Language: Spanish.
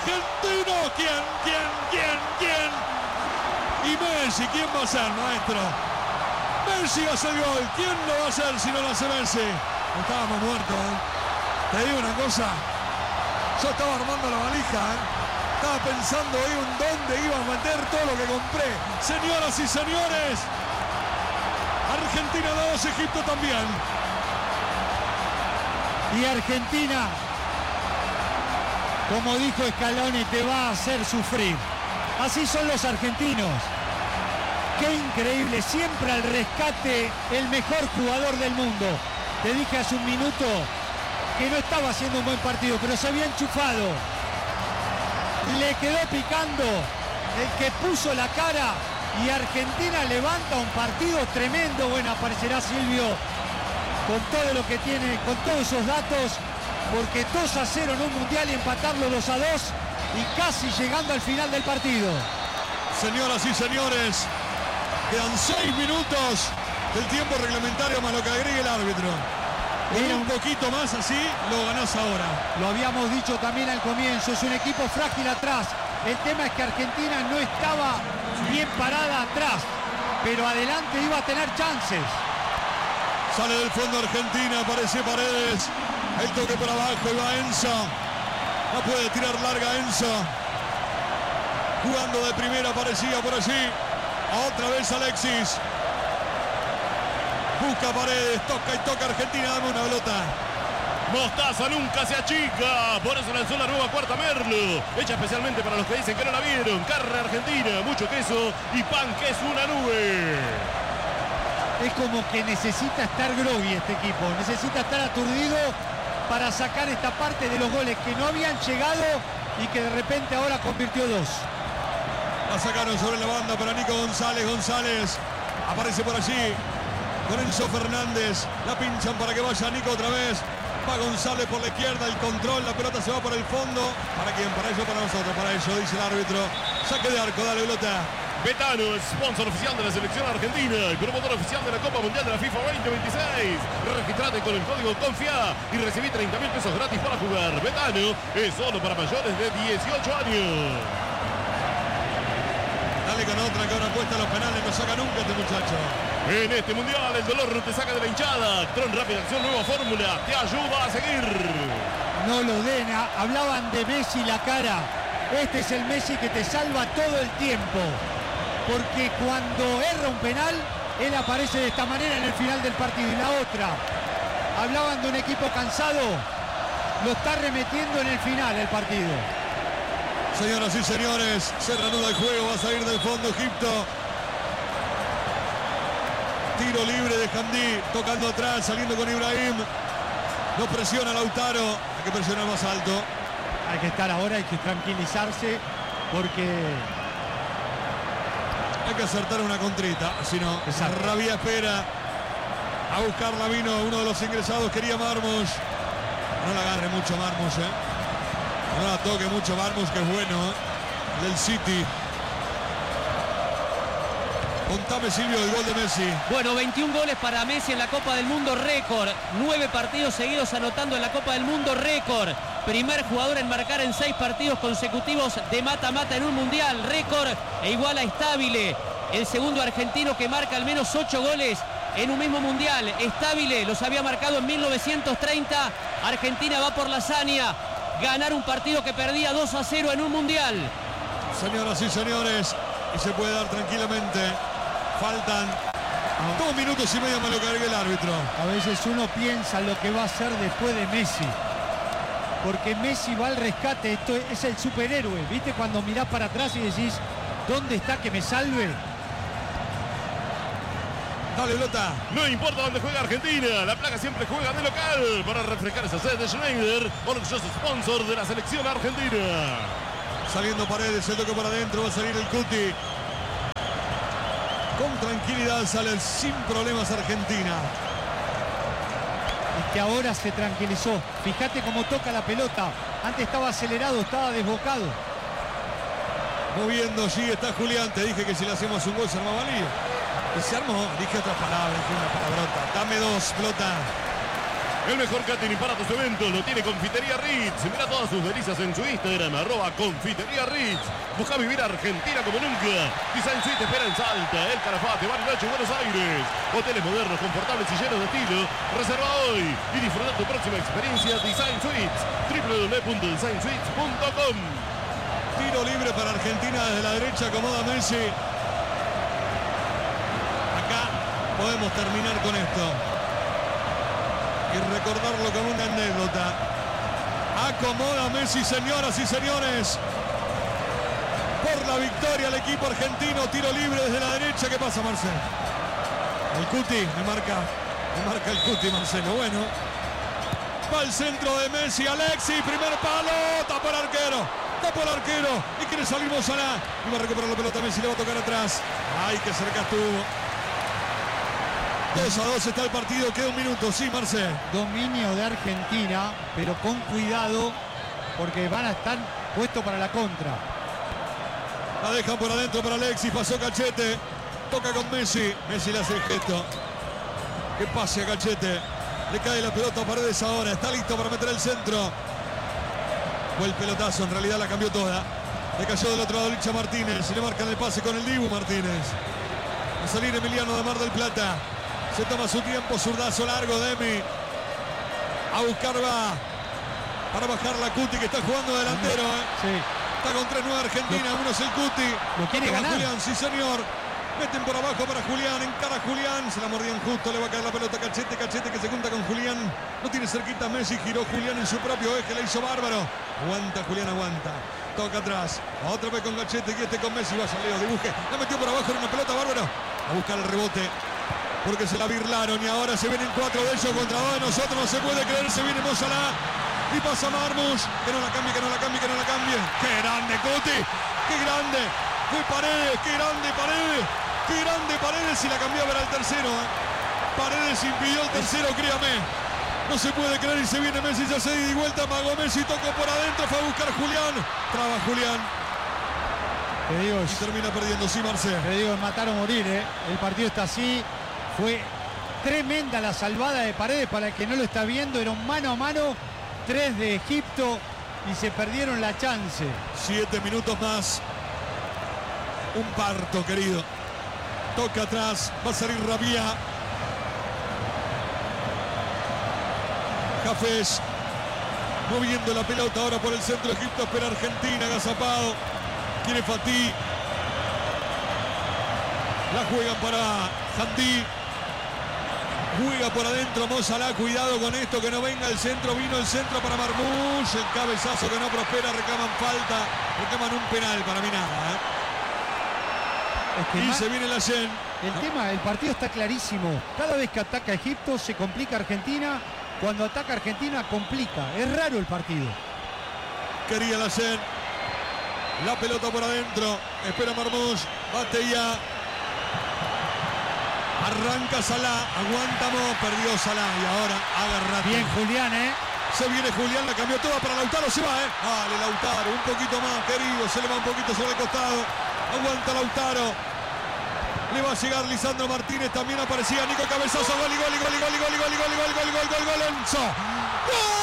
argentino. ¿Quién? Y Messi, ¿quién va a ser, maestro? Messi hace el gol. ¿Quién lo va a hacer si no lo hace Messi? Estábamos muertos, ¿eh? Te digo una cosa. Yo estaba armando la valija, ¿eh? Estaba pensando ahí en dónde iba a meter todo lo que compré. Señoras y señores, Argentina 2, Egipto también. Y Argentina, como dijo Scaloni, te va a hacer sufrir. Así son los argentinos. Qué increíble, siempre al rescate el mejor jugador del mundo. Te dije hace un minuto que no estaba haciendo un buen partido, pero se había enchufado. Le quedó picando el que puso la cara y Argentina levanta un partido tremendo. Bueno, aparecerá Silvio con todo lo que tiene, con todos esos datos, porque 2-0 en un mundial y empatarlo 2-2 y casi llegando al final del partido. Señoras y señores, quedan 6 minutos del tiempo reglamentario más lo que agregue el árbitro. Era un poquito más así, lo ganás ahora. Lo habíamos dicho también al comienzo, es un equipo frágil atrás. El tema es que Argentina no estaba bien parada atrás, pero adelante iba a tener chances. Sale del fondo Argentina, aparece Paredes. El toque por abajo y va Enzo. No puede tirar larga Enzo. Jugando de primera, aparecía por allí. Otra vez Alexis. Busca Paredes, toca y toca Argentina, dame una pelota. Mostaza nunca se achica, por eso lanzó la nueva cuarta Merlo, hecha especialmente para los que dicen que no la vieron. Carne argentina, mucho queso y pan que es una nube. Es como que necesita estar groggy este equipo, necesita estar aturdido para sacar esta parte de los goles que no habían llegado y que de repente ahora convirtió 2. La sacaron sobre la banda para Nico González. González aparece por allí con Enzo Fernández. La pinchan para que vaya Nico otra vez. Va González por la izquierda, el control, la pelota se va por el fondo. ¿Para quién? Para ellos, para nosotros, para ellos, dice el árbitro. Saque de arco, dale pelota. Betano, sponsor oficial de la selección argentina y promotor oficial de la Copa Mundial de la FIFA 2026. Registrate con el código CONFIA y recibí 30.000 pesos gratis para jugar. Betano es solo para mayores de 18 años. Dale con otra que ahora apuesta a los penales, no saca nunca este muchacho. En este mundial el dolor no te saca de la hinchada. Tron Rápida Acción, nueva fórmula, te ayuda a seguir. No lo den, hablaban de Messi la cara. Este es el Messi que te salva todo el tiempo. Porque cuando erra un penal, él aparece de esta manera en el final del partido. Y la otra, hablaban de un equipo cansado, lo está remetiendo en el final el partido. Señoras y señores, se reanuda el juego, va a salir del fondo Egipto. Tiro libre de Hamdi, tocando atrás, saliendo con Ibrahim. No presiona Lautaro, hay que presionar más alto. Hay que estar ahora, hay que tranquilizarse, porque hay que acertar una contrita, si no, Rabia espera a buscarla, vino uno de los ingresados, quería Marmos. No la agarre mucho Marmos, no la toque mucho Marmos, que es bueno, del City. Contame, Silvio, el gol de Messi. Bueno, 21 goles para Messi en la Copa del Mundo, récord. 9 partidos seguidos anotando en la Copa del Mundo, récord. Primer jugador en marcar en 6 partidos consecutivos de mata-mata en un mundial, récord, e igual a Stabile, el segundo argentino que marca al menos 8 goles en un mismo mundial. Stabile los había marcado en 1930. Argentina va por la hazaña, ganar un partido que perdía 2-0 en un mundial. Señoras y señores, y se puede dar tranquilamente. Faltan 2 minutos y medio más lo que agregue el árbitro. A veces uno piensa lo que va a hacer después de Messi, porque Messi va al rescate. Esto es el superhéroe, ¿viste? Cuando mirás para atrás y decís, ¿dónde está que me salve? Dale, Lota. No importa dónde juega Argentina, la placa siempre juega de local. Para refrescar esa sed de Schneider, orgulloso sponsor de la selección argentina. Saliendo Paredes, el toque para adentro, va a salir el Cuti. Con tranquilidad sale sin problemas Argentina. Es que ahora se tranquilizó. Fíjate cómo toca la pelota. Antes estaba acelerado, estaba desbocado. Moviendo allí está Julián. Te dije que si le hacemos un gol se armaba lío. Y se armó. Dije otras palabras, dije una palabrota. Dame 2, pelota. El mejor catering para tus eventos lo tiene Confitería Ritz. Mira todas sus delicias en su Instagram, @Confitería Ritz. Busca vivir Argentina como nunca. Design Suite te espera en Salta, El Calafate, Bariloche, Buenos Aires. Hoteles modernos, confortables y llenos de estilo. Reserva hoy y disfruta tu próxima experiencia. Design Suites, www.designsuites.com. Tiro libre para Argentina desde la derecha, acomoda Messi. Acá podemos terminar con esto y recordarlo como una anécdota. Acomoda Messi, señoras y señores, por la victoria al equipo argentino. Tiro libre desde la derecha. ¿Qué pasa, Marcelo? El Cuti me marca el Cuti, Marcelo. Bueno, va al centro de Messi, Alexis, primer palo, tapó el arquero y quiere salir Mozalá. Y va a recuperar la pelota Messi, le va a tocar atrás. Ay, qué cerca estuvo. 2-2 está el partido, queda un minuto. Sí, Marcelo. Dominio de Argentina, pero con cuidado porque van a estar puestos para la contra. La dejan por adentro para Alexis, pasó Cachete, toca con Messi. Messi le hace el gesto. Que pase a Cachete. Le cae la pelota a Paredes ahora, está listo para meter el centro. Fue el pelotazo, en realidad la cambió toda. Le cayó del otro lado Licha Martínez. Se le marcan el pase con el Dibu Martínez. Va a salir Emiliano de Mar del Plata. Se toma su tiempo, zurdazo largo Demi. A buscar va para bajar la Cuti, que está jugando delantero. Sí. Está con 3-9 Argentina, uno es el Cuti. Lo quiere ganar. Julián, sí señor. Meten por abajo para Julián, encara Julián, se la mordían justo, le va a caer la pelota a Cachete que se junta con Julián. No tiene cerquita Messi, giró Julián en su propio eje, le hizo bárbaro. Aguanta Julián, aguanta. Toca atrás, otra vez con Cachete y este con Messi, vaya Leo, dibuje. La metió por abajo en una pelota bárbaro. A buscar el rebote, porque se la birlaron y ahora se vienen 4 de ellos contra 2 de nosotros. No se puede creer, se viene Mozalá. Y pasa Marmus, que no la cambie. ¡Qué grande, Cuti! ¡Qué grande! Fue Paredes, ¡qué grande Paredes! ¡Qué grande Paredes! Y la cambiaba era el tercero. Paredes impidió el tercero, créame. No se puede creer y se viene Messi, ya se ida y vuelta. Magó Messi, tocó por adentro, fue a buscar Julián. Traba Julián. Te digo, y termina perdiendo, sí, Marcelo. Te digo, matar o morir, ¿eh? El partido está así. Fue tremenda la salvada de Paredes. Para el que no lo está viendo, era un mano a mano. 3 de Egipto y se perdieron la chance. 7 minutos más. Un parto, querido. Toca atrás, va a salir Rabia. Jafes moviendo la pelota ahora por el centro. Egipto espera Argentina, agazapado. Quiere Fatih. La juegan para Jandí. Juega por adentro Mozalá, cuidado con esto, que no venga el centro. Vino el centro para Marmoush. El cabezazo que no prospera, reclaman falta. Reclaman un penal, para mí nada. Es que y se viene la Yen. El partido está clarísimo. Cada vez que ataca Egipto se complica Argentina. Cuando ataca Argentina complica. Es raro el partido. Quería la Yen. La pelota por adentro. Espera Marmoush. Bate ya. Arranca Salah. Aguantamos. Perdió Salah. Y ahora agarra. Bien Julián, Se viene Julián. La cambió toda para Lautaro. Se va, Dale, Lautaro. Un poquito más, querido. Se le va un poquito sobre el costado. Aguanta Lautaro. Le va a llegar Lisandro Martínez. También aparecía Nico, cabezazo. Gol. ¡Gol!